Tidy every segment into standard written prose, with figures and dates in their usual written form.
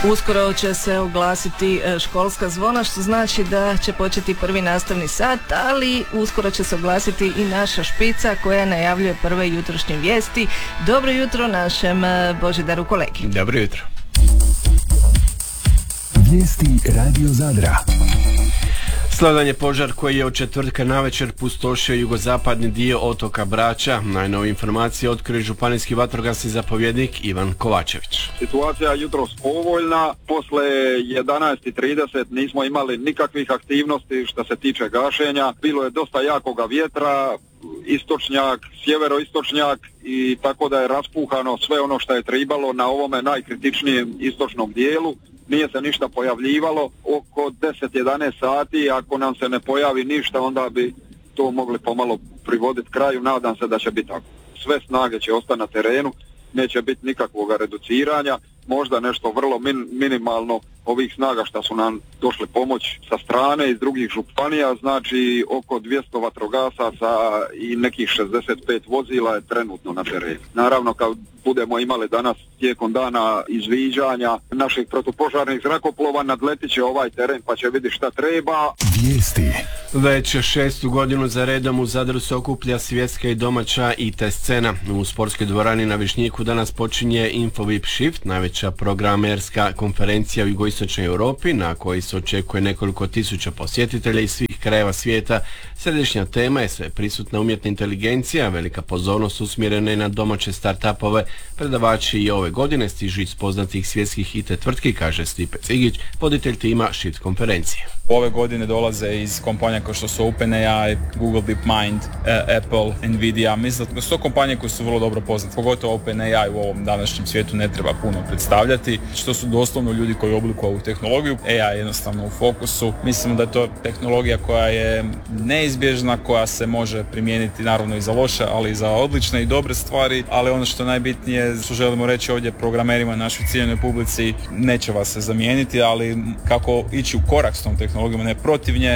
Uskoro će se oglasiti školska zvona, što znači da će početi prvi nastavni sat, ali uskoro će se oglasiti i naša špica koja najavljuje prve jutrošnje vijesti. Dobro jutro našem Božidaru kolegi. Dobro jutro. Vijesti Radio Zadra. Sladan je požar koji je od četvrtka navečer pustošio jugozapadni dio otoka Brača. Najnovije informacije otkrio županijski vatrogasni zapovjednik Ivan Kovačević. Situacija je jutros povoljna. Posle 11:30 nismo imali nikakvih aktivnosti što se tiče gašenja. Bilo je dosta jakoga vjetra, istočnjak, sjeveroistočnjak, i tako da je raspuhano sve ono što je tribalo na ovome najkritičnijem istočnom dijelu. Nije se ništa pojavljivalo. Oko 10-11 sati, ako nam se ne pojavi ništa, onda bi to mogli pomalo privoditi kraju. Nadam se da će biti tako. Sve snage će ostati na terenu, neće biti nikakvog reduciranja, možda nešto vrlo minimalno ovih snaga što su nam došli pomoć sa strane iz drugih županija, znači oko 200 vatrogasaca i nekih 65 vozila je trenutno na terenu. Naravno, kad budemo imali danas tijekom dana izviđanja naših protupožarnih zrakoplova, nadletit će ovaj teren pa će vidjeti šta treba. Vijesti. Već 6. godinu za redom u Zadru se okuplja svjetska i domaća IT scena. U sportskoj dvorani na Višnjiku danas počinje InfoVip Shift, najveća programerska konferencija u jugoistočnoj Europi, na koji se očekuje nekoliko tisuća posjetitelja iz svih krajeva svijeta. Središnja tema je sve prisutna umjetna inteligencija, velika pozornost usmjerena je na domaće start-upove. Predavači i ove godine stižu iz poznatih svjetskih IT tvrtki, kaže Stipe Cigić, voditelj tima Shift konferencije. Ove godine dolaze iz kompanija kao što su OpenAI, Google DeepMind, Apple, Nvidia. Mislim da su to kompanije koje su vrlo dobro poznate. Pogotovo OpenAI u ovom današnjem svijetu ne treba puno predstavljati. Što su doslovno ljudi koji oblikuju ovu tehnologiju. AI je jednostavno u fokusu. Mislim da je to tehnologija koja je neizbježna, koja se može primijeniti naravno i za loše, ali i za odlične i dobre stvari. Ali ono što je najbitnije, što želimo reći ovdje programerima, našoj ciljanoj publici, neće vas se zamijeniti, ali kako ići u korak s tom tehnologijom, ne protiv nje,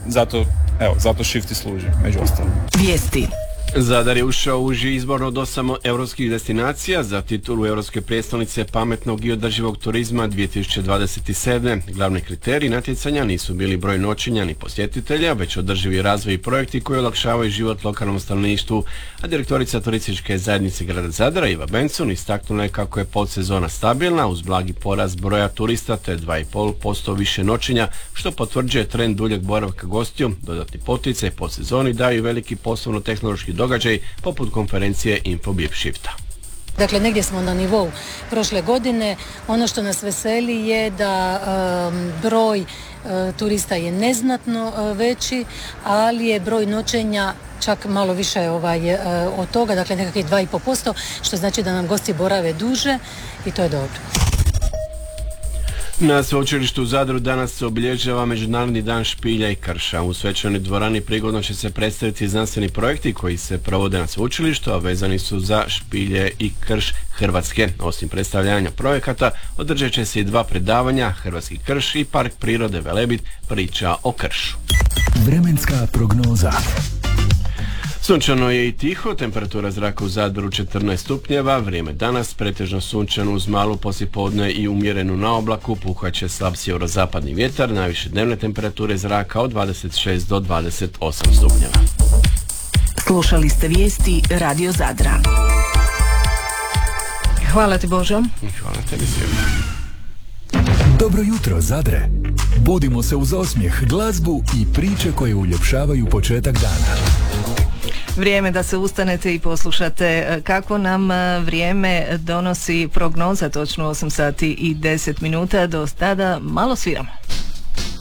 zato Shift i služi, među ostalim. Vijesti. Zadar je ušao u uži izbor od 8 europskih destinacija za titulu Europske prijestolnice pametnog i održivog turizma 2027. Glavni kriteriji natjecanja nisu bili broj noćenja ni posjetitelja, već održivi razvoj i projekti koji olakšavaju život lokalnom stanovništvu, a direktorica turističke zajednice grada Zadra Iva Benson istaknula je kako je podsezona stabilna uz blagi porast broja turista te 2,5% više noćenja, što potvrđuje trend duljeg boravka gostiju. Dodatni poticaj podsezoni daju veliki poslovno-tehnološki događaj poput konferencije InfoVip Shifta. Dakle, negdje smo na nivou prošle godine. Ono što nas veseli je da broj turista je neznatno veći, ali je broj noćenja čak malo više od toga, dakle nekakvih 2,5%, što znači da nam gosti borave duže i to je dobro. Na sveučilištu u Zadru danas se obilježava Međunarodni dan špilja i krša. U svečanoj dvorani prigodno će se predstaviti znanstveni projekti koji se provode na sveučilištu, a vezani su za špilje i krš Hrvatske. Osim predstavljanja projekata, održat će se i 2 predavanja, Hrvatski krš i Park prirode Velebit, priča o kršu. Vremenska prognoza. Sunčano je i tiho, temperatura zraka u Zadru 14 stupnjeva, vrijeme danas pretežno sunčano uz malu poslijepodne i umjerenu na oblaku, puhaće slab sjeverozapadni vjetar, najviše dnevne temperature zraka od 26 do 28 stupnjeva. Slušali ste vijesti Radio Zadra. Hvala ti, Božo. Hvala tebi svima. Dobro jutro, Zadre. Budimo se uz osmijeh, glazbu i priče koje uljepšavaju početak dana. Vrijeme da se ustanete i poslušate kako nam vrijeme donosi prognoza, točno 8 sati i 10 minuta. Do tada malo sviramo.